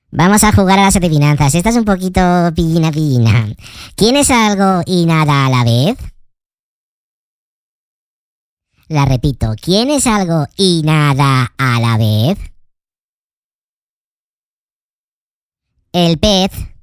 Vamos a jugar a las adivinanzas. Esta es un poquito pillina pillina. ¿Quién es algo y nada a la vez? La repito. ¿Quién es algo y nada a la vez? El pez.